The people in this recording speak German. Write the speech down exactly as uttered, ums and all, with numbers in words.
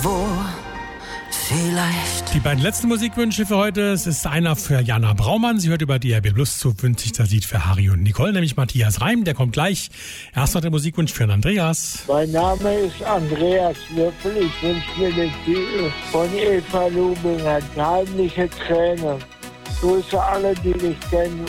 Wo vielleicht. Die beiden letzten Musikwünsche für heute. Es ist einer für Jana Braumann. Sie hört über D R B Plus zu, wünscht sich das Lied für Harry und Nicole, nämlich Matthias Reim. Der kommt gleich. Erst noch der Musikwunsch für den Andreas. Mein Name ist Andreas Würfel. Ich wünsche mir den Titel von Eva Lubinger, Heimliche Träne. Grüße alle, die dich kennen